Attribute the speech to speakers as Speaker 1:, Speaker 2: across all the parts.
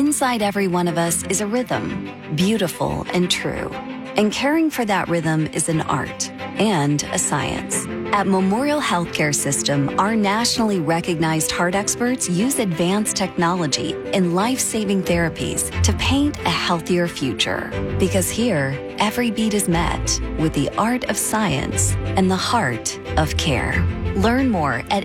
Speaker 1: Inside every one of us is a rhythm, beautiful and true. And caring for that rhythm is an art and a science. At Memorial Healthcare System, our nationally recognized heart experts use advanced technology and life-saving therapies to paint a healthier future. Because here, every beat is met with the art of science and the heart of care. Learn more at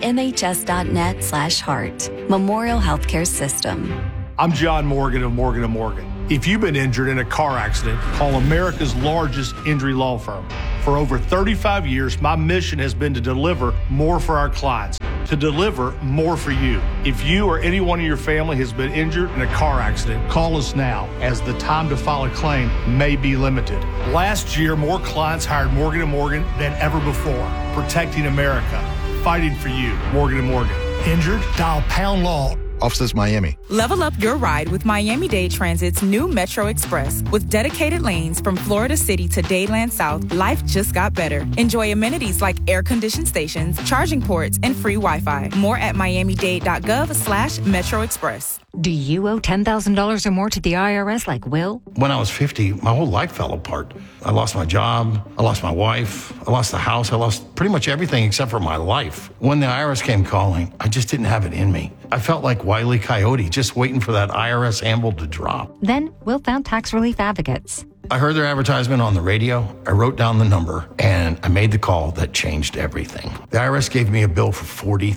Speaker 1: MHS.net/heart. Memorial Healthcare System.
Speaker 2: I'm John Morgan of Morgan & Morgan. If you've been injured in a car accident, call America's largest injury law firm. For over 35 years, my mission has been to deliver more for our clients, to deliver more for you. If you or anyone in your family has been injured in a car accident, call us now, as the time to file a claim may be limited. Last year, more clients hired Morgan & Morgan than ever before, protecting America, fighting for you. Morgan & Morgan. Injured? Dial pound law.
Speaker 3: Offices Miami.
Speaker 4: Level up your ride with Miami-Dade Transit's new Metro Express. With dedicated lanes from Florida City to Dadeland South, life just got better. Enjoy amenities like air-conditioned stations, charging ports, and free Wi-Fi. More at miamidade.gov/Metro Express.
Speaker 5: Do you owe $10,000 or more to the IRS like Will?
Speaker 6: When I was 50, my whole life fell apart. I lost my job, I lost my wife, I lost the house, I lost pretty much everything except for my life. When the IRS came calling, I just didn't have it in me. I felt like Wile E. Coyote, just waiting for that IRS anvil to drop.
Speaker 5: Then Will found tax relief advocates.
Speaker 6: I heard their advertisement on the radio, I wrote down the number, and I made the call that changed everything. The IRS gave me a bill for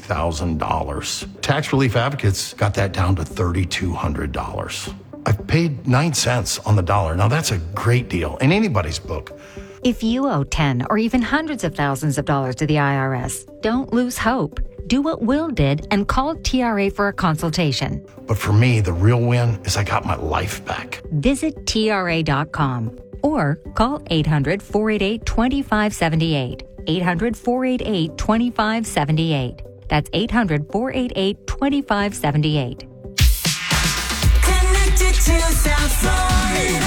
Speaker 6: $40,000. Tax Relief Advocates got that down to $3,200. I've paid 9 cents on the dollar. Now that's a great deal in anybody's book.
Speaker 5: If you owe 10 or even hundreds of thousands of dollars to the IRS, don't lose hope. Do what Will did and call TRA for a consultation.
Speaker 6: But for me, the real win is I got my life back.
Speaker 5: Visit TRA.com or call 800-488-2578. 800-488-2578. That's 800-488-2578.
Speaker 7: Connected to South Florida.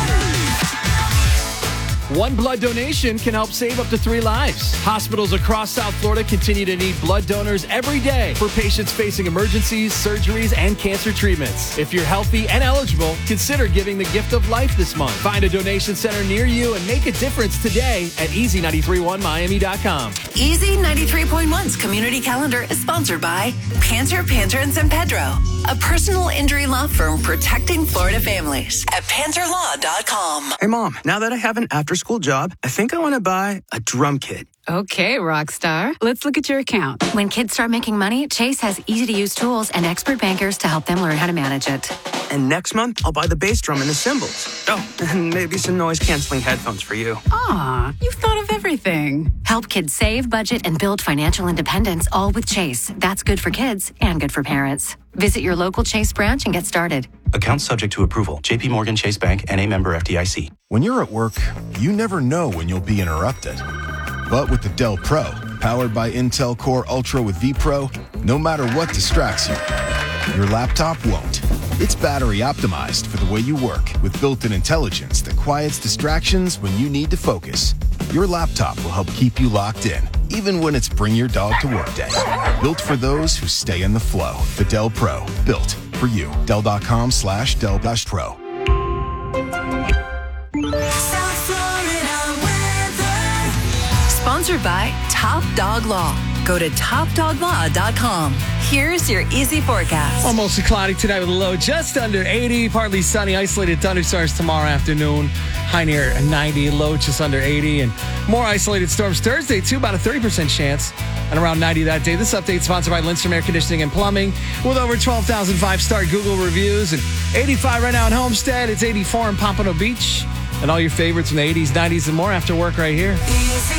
Speaker 8: One blood donation can help save up to 3 lives. Hospitals across South Florida continue to need blood donors every day for patients facing emergencies, surgeries, and cancer treatments. If you're healthy and eligible, consider giving the gift of life this month. Find a donation center near you and make a difference today at easy931miami.com.
Speaker 7: Easy 93.1's community calendar is sponsored by Panter, and San Pedro, a personal injury law firm protecting Florida families at panterlaw.com.
Speaker 9: Hey, Mom, now that I have an after-school job, I think I want to buy a drum kit.
Speaker 10: Okay, rock star. Let's look at your account.
Speaker 11: When kids start making money, Chase has easy-to-use tools and expert bankers to help them learn how to manage it.
Speaker 9: And next month, I'll buy the bass drum and the cymbals. Oh, and maybe some noise-canceling headphones for you.
Speaker 10: Aw, you've thought of everything.
Speaker 11: Help kids save, budget, and build financial independence, all with Chase. That's good for kids and good for parents. Visit your local Chase branch and get started.
Speaker 12: Account subject to approval. JP Morgan Chase Bank, N.A. member FDIC.
Speaker 3: When you're at work, you never know when you'll be interrupted. But with the Dell Pro, powered by Intel Core Ultra with vPro, no matter what distracts you, your laptop won't. It's battery optimized for the way you work with built-in intelligence that quiets distractions when you need to focus. Your laptop will help keep you locked in, even when it's bring your dog to work day. Built for those who stay in the flow. The Dell Pro, built for you. Dell.com/Dell-Pro.
Speaker 7: South Florida weather.
Speaker 13: Sponsored by Top Dog Law. Go to topdoglaw.com. Here's your easy forecast.
Speaker 8: Mostly cloudy tonight with a low just under 80. Partly sunny, isolated thunderstorms tomorrow afternoon. High near 90, low just under 80. And more isolated storms Thursday, too. About a 30% chance. And around 90 that day. This update sponsored by Lindstrom Air Conditioning and Plumbing. With over 12,000 5-star Google reviews. And 85 right now in Homestead. It's 84 in Pompano Beach. And all your favorites from the 80s, 90s, and more after work right here.